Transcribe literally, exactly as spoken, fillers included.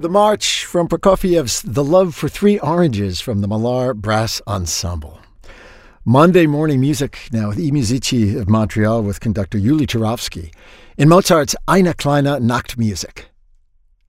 The March from Prokofiev's The Love for Three Oranges from the Malar Brass Ensemble. Monday morning music now with eMusici of Montreal with conductor Yuli Turovsky in Mozart's Eine kleine Nachtmusik.